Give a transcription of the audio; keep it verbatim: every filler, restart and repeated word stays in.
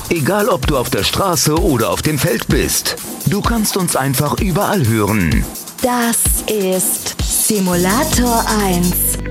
Egal ob du auf der Straße oder auf dem Feld bist, du kannst uns einfach überall hören. Das ist Simulator eins.